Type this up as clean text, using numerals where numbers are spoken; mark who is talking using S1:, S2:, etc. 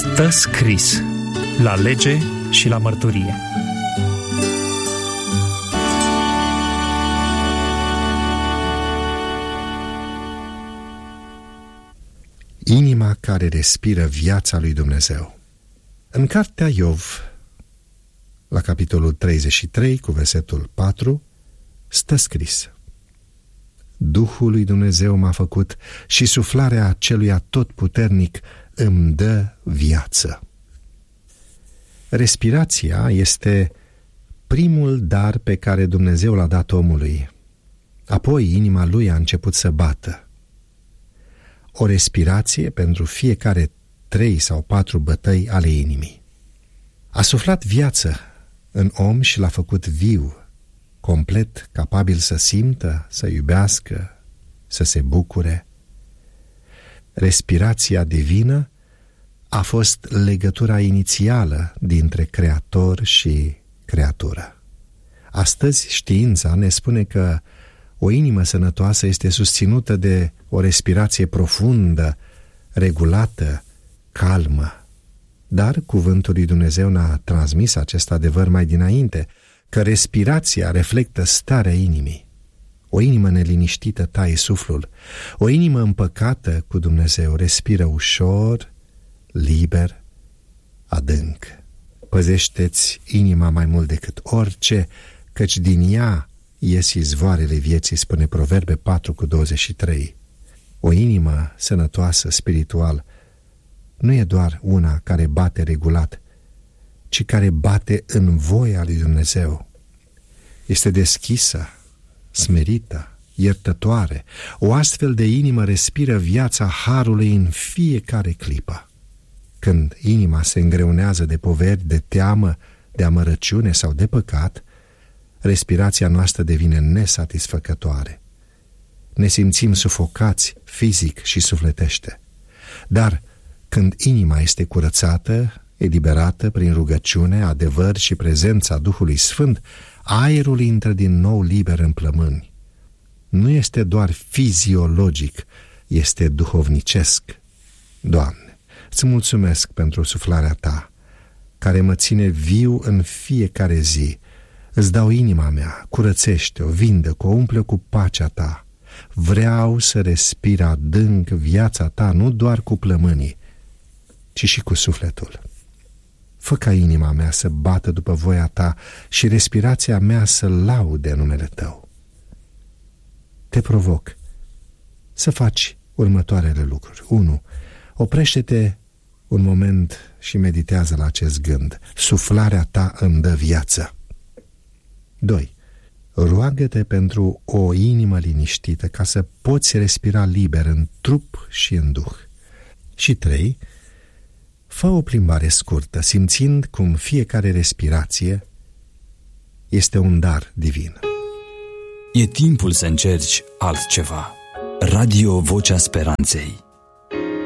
S1: Stă scris la lege și la mărturie.
S2: Inima care respiră viața lui Dumnezeu. În cartea Iov, la capitolul 33, cu versetul 4, stă scris: Duhul lui Dumnezeu m-a făcut și suflarea celui atotputernic îmi dă viață. Respirația este primul dar pe care Dumnezeu l-a dat omului. Apoi inima lui a început să bată. O respirație pentru fiecare 3 sau 4 bătăi ale inimii. A suflat viață în om și l-a făcut viu, complet capabil să simtă, să iubească, să se bucure. Respirația divină a fost legătura inițială dintre Creator și creatură. Astăzi știința ne spune că o inimă sănătoasă este susținută de o respirație profundă, regulată, calmă. Dar cuvântul lui Dumnezeu ne-a transmis acest adevăr mai dinainte, că respirația reflectă starea inimii. O inimă neliniștită taie suflul. O inimă împăcată cu Dumnezeu respiră ușor, liber, adânc. Păzește-ți inima mai mult decât orice, căci din ea ies izvoarele vieții, spune Proverbe 4:23. O inimă sănătoasă spiritual nu e doar una care bate regulat, ci care bate în voia lui Dumnezeu. Este deschisă, smerită, iertătoare. O astfel de inimă respiră viața harului în fiecare clipă. Când inima se îngreunează de poveri, de teamă, de amărăciune sau de păcat, respirația noastră devine nesatisfăcătoare. Ne simțim sufocați fizic și sufletește. Dar când inima este curățată, eliberată prin rugăciune, adevăr și prezența Duhului Sfânt, aerul intră din nou liber în plămâni. Nu este doar fiziologic, este duhovnicesc. Doamne, îți mulțumesc pentru suflarea Ta, care mă ține viu în fiecare zi. Îți dau inima mea, curățește-o, vindecă-o, umple-o cu pacea Ta. Vreau să respir adânc viața Ta, nu doar cu plămânii, ci și cu sufletul. Fă ca inima mea să bată după voia Ta și respirația mea să laude numele Tău. Te provoc să faci următoarele lucruri. 1. Oprește-te un moment și meditează la acest gând. Suflarea Ta îmi dă viață. 2. Roagă-te pentru o inimă liniștită ca să poți respira liber în trup și în duh. Și 3. Fă o plimbare scurtă, simțind cum fiecare respirație este un dar divin.
S3: E timpul să încerci altceva. Radio Vocea Speranței.